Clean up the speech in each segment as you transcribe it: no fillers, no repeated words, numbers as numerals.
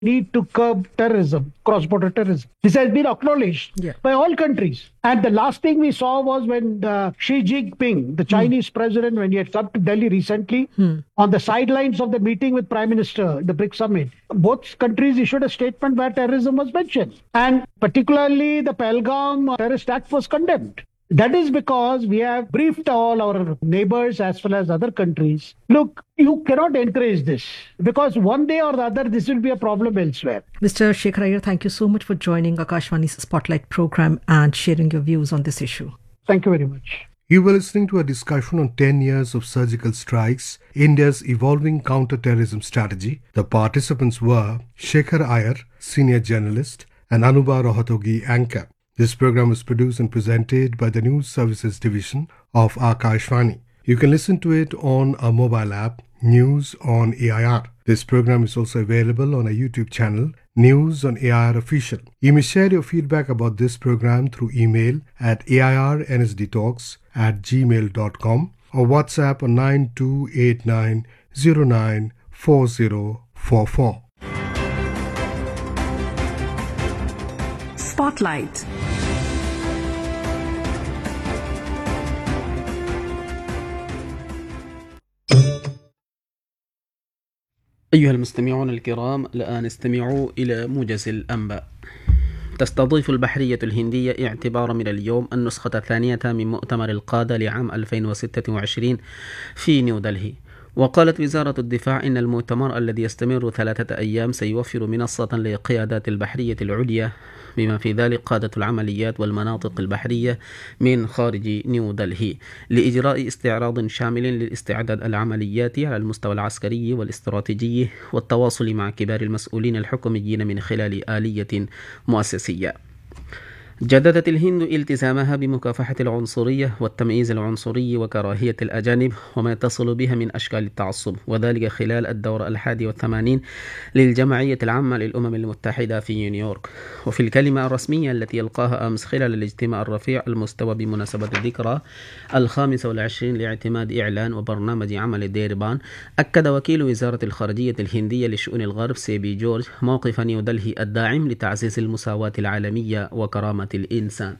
need to curb terrorism, cross-border terrorism. This has been acknowledged by all countries. And the last thing we saw was when Xi Jinping, the Chinese president, when he had come to Delhi recently, on the sidelines of the meeting with Prime Minister, the BRICS summit, both countries issued a statement where terrorism was mentioned. And particularly the Pahalgam terrorist act was condemned. That is because we have briefed all our neighbors as well as other countries. Look, you cannot encourage this because one day or the other, this will be a problem elsewhere. Mr. Shekhar Iyer, thank you so much for joining Akashvani's Spotlight program and sharing your views on this issue. Thank you very much. You were listening to a discussion on 10 years of surgical strikes, India's evolving counter-terrorism strategy. The participants were Shekhar Iyer, senior journalist, and Anubha Rohatogi, anchor. This program was produced and presented by the News Services Division of Akashvani. You can listen to it on our mobile app, News on AIR. This program is also available on our YouTube channel, News on AIR Official. You may share your feedback about this program through email at airnsdtalks@gmail.com or WhatsApp on 9289094044. Spotlight. أيها المستمعون الكرام، الآن استمعوا إلى موجز الأنباء. تستضيف البحرية الهندية اعتبار من اليوم النسخة الثانية من مؤتمر القادة لعام 2026 في نيودلهي. وقالت وزارة الدفاع إن المؤتمر الذي يستمر 3 أيام سيوفر منصة لقيادات البحرية العليا بما في ذلك قادة العمليات والمناطق البحرية من خارج نيودلهي لإجراء استعراض شامل للاستعداد العملياتي على المستوى العسكري والاستراتيجي والتواصل مع كبار المسؤولين الحكوميين من خلال آلية مؤسسية. جددت الهند التزامها بمكافحة العنصرية والتمييز العنصري وكراهية الأجانب وما يتصل بها من أشكال التعصب، وذلك خلال الدورة 81 للجمعية العامة للأمم المتحدة في نيويورك. وفي الكلمة الرسمية التي يلقاها أمس خلال الاجتماع الرفيع المستوى بمناسبة الذكرى 25 لاعتماد إعلان وبرنامج عمل ديربان، أكد وكيل وزارة الخارجية الهندية لشؤون الغرب سيبي جورج موقف نيودلهي الداعم لتعزيز المساواة العالمية وكرامة الإنسان.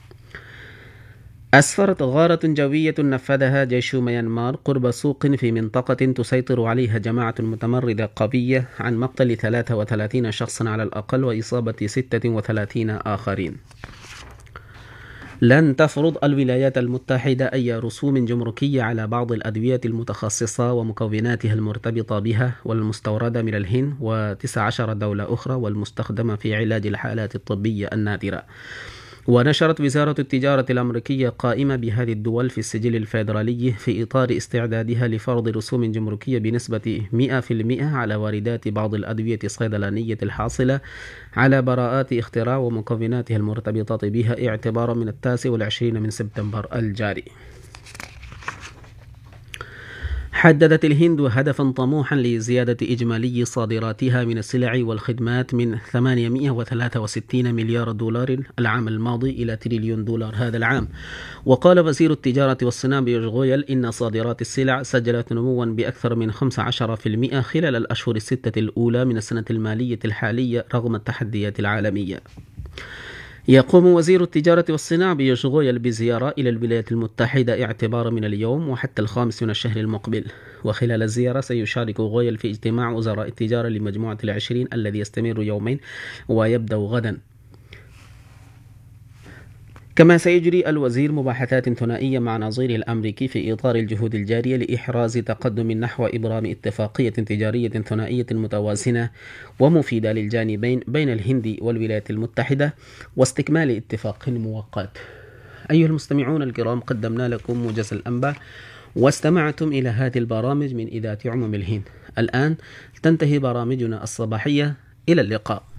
أسفرت غارة جوية نفذها جيش ميانمار قرب سوق في منطقة تسيطر عليها جماعة متمردة قوية عن مقتل 33 شخصا على الأقل وإصابة 36 آخرين. لن تفرض الولايات المتحدة أي رسوم جمركية على بعض الأدوية المتخصصة ومكوناتها المرتبطة بها والمستوردة من الهند و19 دولة أخرى والمستخدمة في علاج الحالات الطبية النادرة. ونشرت وزارة التجارة الأمريكية قائمة بهذه الدول في السجل الفيدرالي في إطار استعدادها لفرض رسوم جمركية بنسبة 100% على واردات بعض الأدوية الصيدلانية الحاصلة على براءات اختراع ومكوناتها المرتبطة بها اعتبارا من 29 سبتمبر الجاري. حددت الهند هدفا طموحا لزيادة إجمالي صادراتها من السلع والخدمات من 863 مليار دولار العام الماضي إلى تريليون دولار هذا العام. وقال وزير التجارة والصناعة بيوش غويل إن صادرات السلع سجلت نموا بأكثر من 15% خلال الأشهر الستة الأولى من السنة المالية الحالية رغم التحديات العالمية. يقوم وزير التجارة والصناعة بيوش غويل بزيارة إلى الولايات المتحدة اعتبارا من اليوم وحتى 5 من الشهر المقبل. وخلال الزيارة سيشارك غويل في اجتماع وزراء التجارة لمجموعة 20 الذي يستمر يومين ويبدأ غدا. كما سيجري الوزير مباحثات ثنائية مع نظيره الأمريكي في إطار الجهود الجارية لإحراز تقدم نحو إبرام اتفاقية تجارية ثنائية متوازنة ومفيدة للجانبين بين الهند والولايات المتحدة واستكمال اتفاق مؤقت. أيها المستمعون الكرام، قدمنا لكم موجز الأنباء واستمعتم إلى هذه البرامج من إذاعة الهند. الآن تنتهي برامجنا الصباحية. إلى اللقاء.